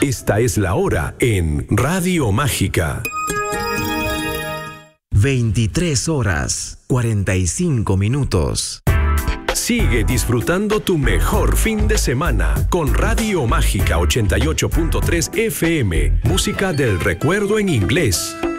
Esta es la hora en Radio Mágica. 23 horas, 45 minutos. Sigue disfrutando tu mejor fin de semana con Radio Mágica 88.3 FM. Música del recuerdo en inglés.